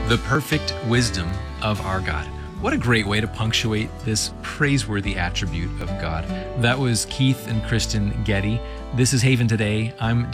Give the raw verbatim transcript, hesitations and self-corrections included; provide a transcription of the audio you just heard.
The perfect wisdom of our God. What a great way to punctuate this praiseworthy attribute of God. That was Keith and Kristen Getty. This is Haven Today. I'm